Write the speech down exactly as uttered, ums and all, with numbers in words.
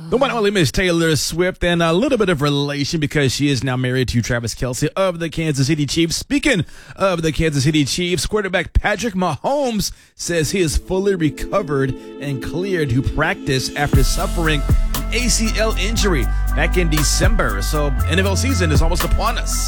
The one and only Miss Taylor Swift, and a little bit of relation because she is now married to Travis Kelce of the Kansas City Chiefs. Speaking of the Kansas City Chiefs, quarterback Patrick Mahomes says he is fully recovered and cleared to practice after suffering an A C L injury back in December. So N F L season is almost upon us.